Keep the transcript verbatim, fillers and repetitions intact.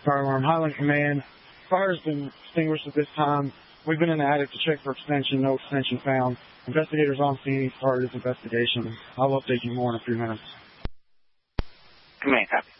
Fire alarm, Highland Command. Fire has been extinguished at this time. We've been in the attic to check for extension. No extension found. Investigators on scene started this investigation. I'll update you more in a few minutes. Command, copy.